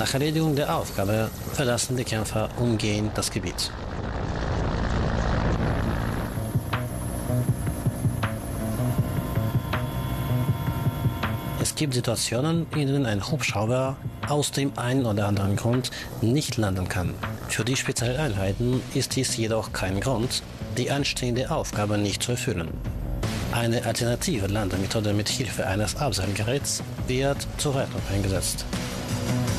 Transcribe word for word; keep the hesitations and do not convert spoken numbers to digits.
Nach Erledigung der Aufgabe verlassen die Kämpfer umgehend das Gebiet. Es gibt Situationen, in denen ein Hubschrauber aus dem einen oder anderen Grund nicht landen kann. Für die Spezialeinheiten ist dies jedoch kein Grund, die anstehende Aufgabe nicht zu erfüllen. Eine alternative Landemethode mit Hilfe eines Abseilgeräts wird zur Rettung eingesetzt.